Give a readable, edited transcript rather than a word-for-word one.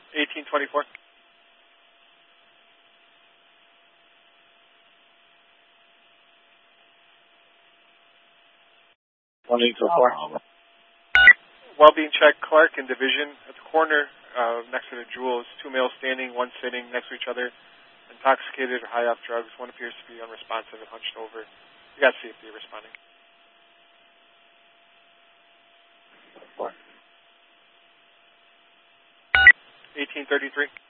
1824. Well-being check, Clark in Division at the corner next to the Jewels. 2 males standing, one sitting next to each other, intoxicated or high off drugs. One appears to be unresponsive and hunched over. You got to see if they're responding. 1833.